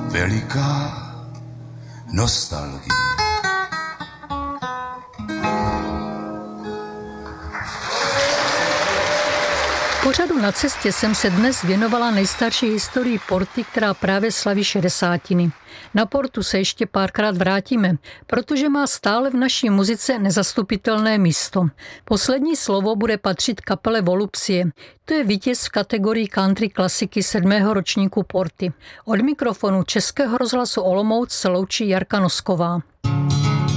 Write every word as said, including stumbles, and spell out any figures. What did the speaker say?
veliká nostalgie. V pořadu Na cestě jsem se dnes věnovala nejstarší historii Porty, která právě slaví šedesátiny. Na Portu se ještě párkrát vrátíme, protože má stále v naší muzice nezastupitelné místo. Poslední slovo bude patřit kapele Volupcie. To je vítěz v kategorii country klasiky sedmého ročníku Porty. Od mikrofonu Českého rozhlasu Olomouc se loučí Jarka Nosková.